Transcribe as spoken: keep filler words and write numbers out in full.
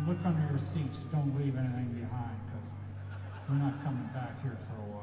look under your seats. Don't leave anything behind because we're not coming back here for a while.